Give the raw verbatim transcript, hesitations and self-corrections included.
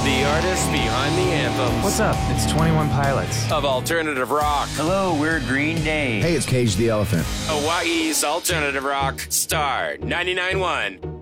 The artists behind the anthems. What's up? It's twenty-one Pilots. Of alternative rock. Hello, we're Green Day. Hey, it's Cage the Elephant. Hawaii's alternative rock. Star ninety-nine point one.